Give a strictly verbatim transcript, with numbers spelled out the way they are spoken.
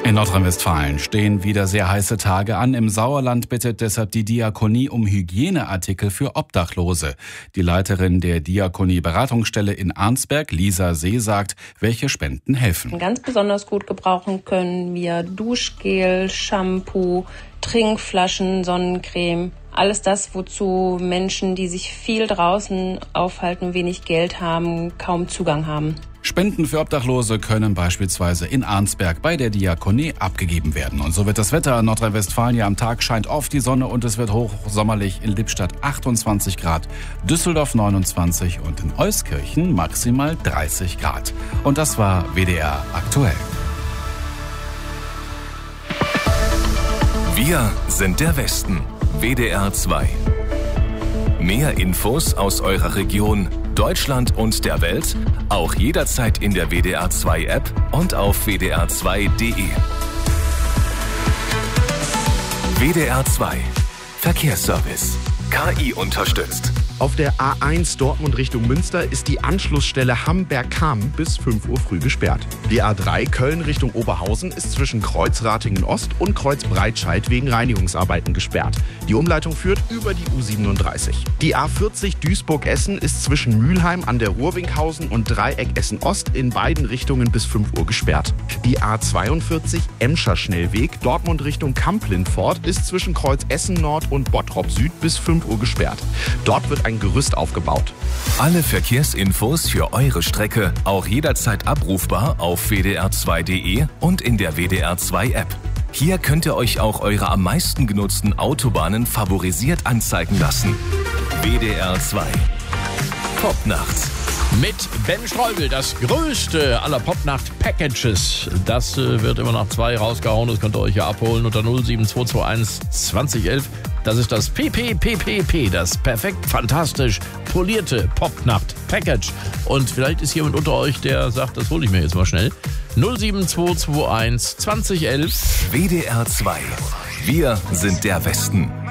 In Nordrhein-Westfalen stehen wieder sehr heiße Tage an. Im Sauerland bittet deshalb die Diakonie um Hygieneartikel für Obdachlose. Die Leiterin der Diakonie-Beratungsstelle in Arnsberg, Lisa See, sagt, welche Spenden helfen. Ganz besonders gut gebrauchen können wir Duschgel, Shampoo, Trinkflaschen, Sonnencreme. Alles das, wozu Menschen, die sich viel draußen aufhalten, wenig Geld haben, kaum Zugang haben. Spenden für Obdachlose können beispielsweise in Arnsberg bei der Diakonie abgegeben werden. Und so wird das Wetter in Nordrhein-Westfalen. Ja, am Tag scheint oft die Sonne und es wird hochsommerlich. In Lippstadt achtundzwanzig Grad, Düsseldorf neunundzwanzig und in Euskirchen maximal dreißig Grad. Und das war W D R aktuell. Wir sind der Westen. W D R zwei. Mehr Infos aus eurer Region, Deutschland und der Welt, auch jederzeit in der W D R zwei App und auf w d r zwei punkt d e. W D R zwei. Verkehrsservice. K I unterstützt. Auf der A eins Dortmund Richtung Münster ist die Anschlussstelle Hamberg-Kam bis fünf Uhr früh gesperrt. Die A drei Köln Richtung Oberhausen ist zwischen Kreuz-Ratingen Ost und Kreuz-Breitscheid wegen Reinigungsarbeiten gesperrt. Die Umleitung führt über die U siebenunddreißig. Die A vierzig Duisburg-Essen ist zwischen Mülheim an der Urwinkhausen und Dreieck Essen-Ost in beiden Richtungen bis fünf Uhr gesperrt. Die A zweiundvierzig Emscher Schnellweg Dortmund Richtung Kamp-Lindfort ist zwischen Kreuz Essen Nord und Bottrop Süd bis fünf Uhr gesperrt. Dort wird ein Gerüst aufgebaut. Alle Verkehrsinfos für eure Strecke auch jederzeit abrufbar auf w d r zwei punkt d e und in der W D R zwei App. Hier könnt ihr euch auch eure am meisten genutzten Autobahnen favorisiert anzeigen lassen. W D R zwei. Popnacht. Mit Ben Streubel, das größte aller Popnacht-Packages. Das äh, wird immer nach zwei rausgehauen. Das könnt ihr euch ja abholen unter null sieben zwei zwei eins zwanzig elf. Das ist das P P P P P, das perfekt, fantastisch polierte Popnacht-Package. Und vielleicht ist jemand unter euch, der sagt, das hole ich mir jetzt mal schnell. null sieben zwei zwei eins zwanzig elf. W D R zwei. Wir sind der Westen.